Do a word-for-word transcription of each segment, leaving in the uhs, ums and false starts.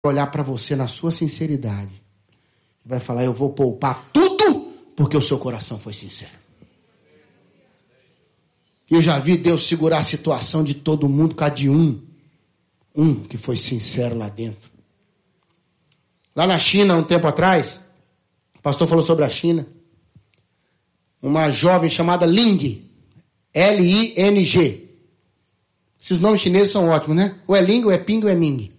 olhar para você na sua sinceridade. Vai falar, eu vou poupar tudo porque o seu coração foi sincero. Eu já vi Deus segurar a situação de todo mundo por causa de um. Um que foi sincero lá dentro. Lá na China, um tempo atrás, o pastor falou sobre a China. Uma jovem chamada Ling. L I N G. Esses nomes chineses são ótimos, né? Ou é Ling, ou é Ping, ou é Ming.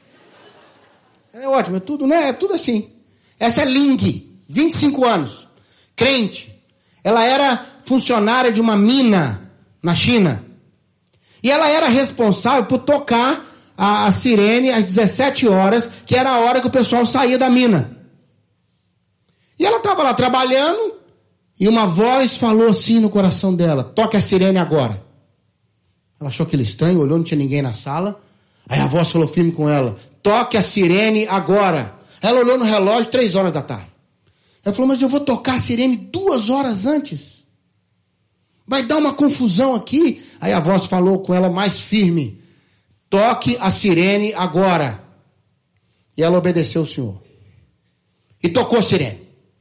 É ótimo, é tudo, né? É tudo assim. Essa é Ling, vinte e cinco anos. Crente. Ela era funcionária de uma mina na China. E ela era responsável por tocar a, a sirene às dezessete horas, que era a hora que o pessoal saía da mina. E ela estava lá trabalhando, e uma voz falou assim no coração dela, toque a sirene agora. Ela achou aquilo estranho, olhou, não tinha ninguém na sala. Aí a voz falou firme com ela, toque a sirene agora. Ela olhou no relógio, três horas da tarde. Ela falou, mas eu vou tocar a sirene duas horas antes. Vai dar uma confusão aqui. Aí a voz falou com ela mais firme, toque a sirene agora. E ela obedeceu o Senhor. E tocou a sirene.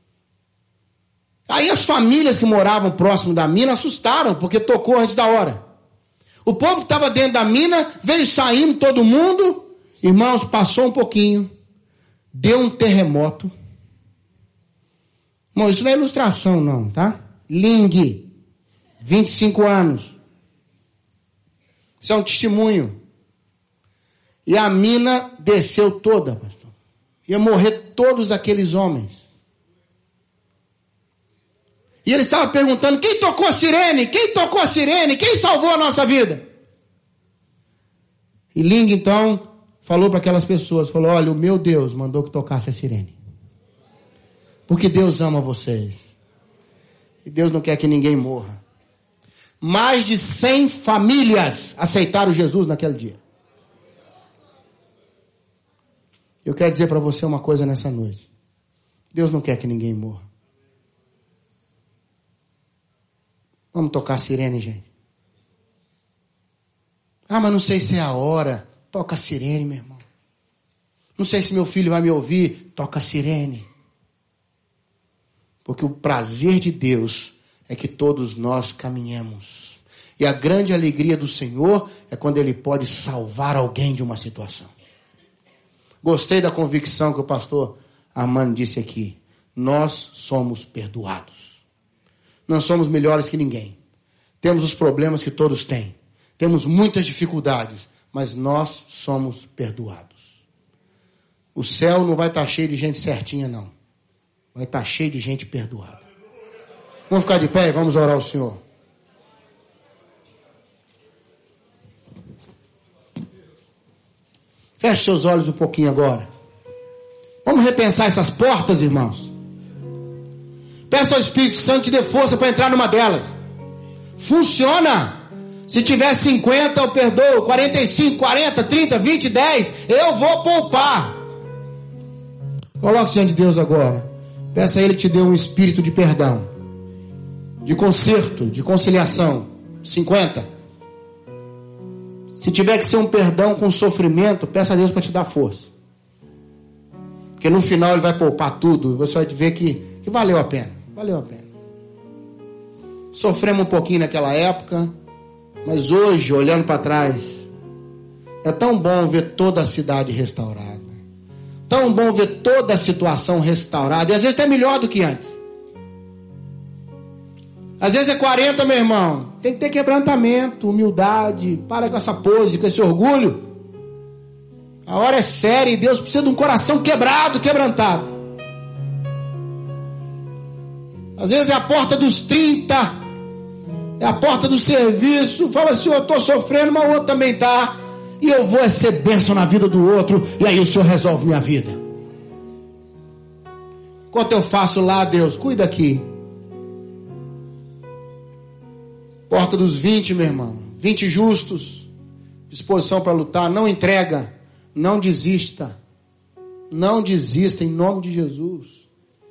Aí as famílias que moravam próximo da mina assustaram, porque tocou antes da hora. O povo que estava dentro da mina veio saindo todo mundo. Irmãos, passou um pouquinho. Deu um terremoto. Não, isso não é ilustração não, tá? Ling, vinte e cinco anos. Isso é um testemunho. E a mina desceu toda, pastor. Ia morrer todos aqueles homens. E ele estava perguntando, quem tocou a sirene? Quem tocou a sirene? Quem salvou a nossa vida? E Ling, então, falou para aquelas pessoas, falou, olha, o meu Deus mandou que tocasse a sirene. Porque Deus ama vocês. E Deus não quer que ninguém morra. Mais de cem famílias aceitaram Jesus naquele dia. Eu quero dizer para você uma coisa nessa noite. Deus não quer que ninguém morra. Vamos tocar a sirene, gente. Ah, mas não sei se é a hora. Toca a sirene, meu irmão. Não sei se meu filho vai me ouvir. Toca a sirene. Porque o prazer de Deus é que todos nós caminhemos. E a grande alegria do Senhor é quando Ele pode salvar alguém de uma situação. Gostei da convicção que o pastor Armando disse aqui. Nós somos perdoados. Não somos melhores que ninguém. Temos os problemas que todos têm. Temos muitas dificuldades. Mas nós somos perdoados. O céu não vai estar cheio de gente certinha, não. Vai estar cheio de gente perdoada. Vamos ficar de pé e vamos orar ao Senhor. Feche seus olhos um pouquinho agora. Vamos repensar essas portas, irmãos. Peça ao Espírito Santo te dê força para entrar numa delas. Funciona. Se tiver cinquenta, eu perdoo. quarenta e cinco, quarenta, trinta, vinte, dez. Eu vou poupar. Coloque-se diante de Deus agora. Peça a Ele que te dê um espírito de perdão. De conserto, de conciliação. cinquenta. Se tiver que ser um perdão com sofrimento, peça a Deus para te dar força. Porque no final Ele vai poupar tudo. E você vai ver que, que valeu a pena. Valeu a pena. Sofremos um pouquinho naquela época. Mas hoje, olhando para trás, é tão bom ver toda a cidade restaurada. Tão bom ver toda a situação restaurada. E às vezes até melhor do que antes. Às vezes é quarenta, meu irmão. Tem que ter quebrantamento, humildade. Para com essa pose, com esse orgulho. A hora é séria e Deus precisa de um coração quebrado, quebrantado. Às vezes é a porta dos trinta. É a porta do serviço. Fala assim, eu estou sofrendo, mas o outro também está. E eu vou ser bênção na vida do outro. E aí o Senhor resolve minha vida. Enquanto eu faço lá, Deus, cuida aqui. Porta dos vinte, meu irmão. vinte justos. Disposição para lutar. Não entrega. Não desista. Não desista em nome de Jesus.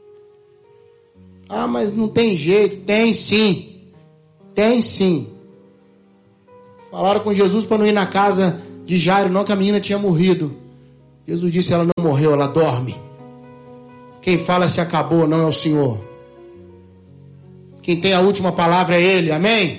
Ah, mas não tem jeito. Tem sim. Tem sim. Falaram com Jesus para não ir na casa de Jairo, não, que a menina tinha morrido. Jesus disse, ela não morreu, ela dorme. Quem fala se acabou não é o Senhor. Quem tem a última palavra é Ele, amém?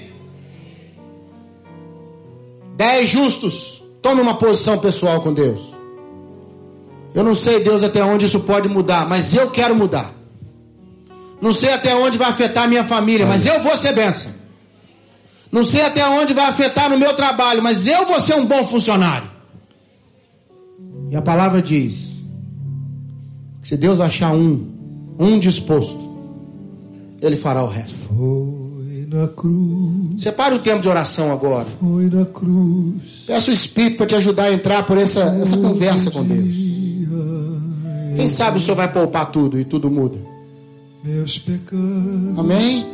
Dez justos. Tome uma posição pessoal com Deus. Eu não sei, Deus, até onde isso pode mudar, mas eu quero mudar. Não sei até onde vai afetar a minha família, mas eu vou ser bênção. Não sei até onde vai afetar no meu trabalho, mas eu vou ser um bom funcionário. E a palavra diz que se Deus achar um, um disposto, Ele fará o resto. Foi na cruz. Separe o tempo de oração agora. Foi na cruz. Peça o Espírito para te ajudar a entrar por essa, essa conversa com Deus. Quem sabe o Senhor vai poupar tudo e tudo muda. Meus pecados. Amém?